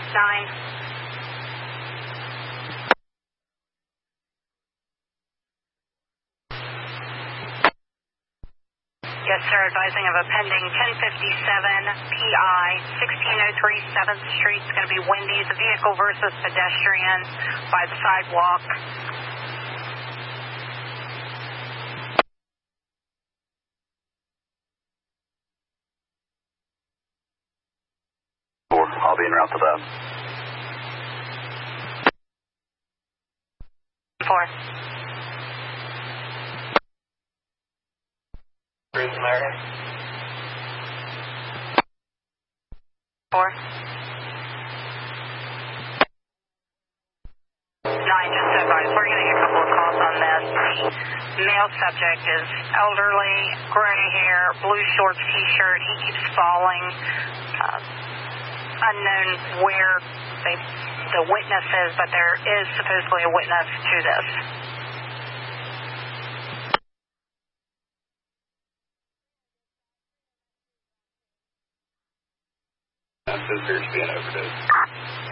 9. Yes, sir. Advising of a pending 1057 PI 1603 7th Street. It's going to be windy. It's a vehicle versus pedestrian by the sidewalk. I'll be en route to that. 4. Cruise America. 4. 9, just to advise, we're getting a couple of calls on this. The male subject is elderly, gray hair, blue shorts, t-shirt. He keeps falling. Unknown where the witness is, but there is supposedly a witness to this. This appears to be an overdose.